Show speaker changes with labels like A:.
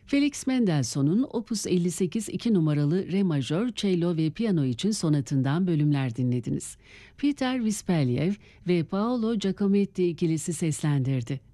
A: Felix Mendelssohn'un Opus 58 2 numaralı Re majör, cello ve piyano için sonatından bölümler dinlediniz. Peter Vispaliev ve Paolo Giacometti ikilisi seslendirdi.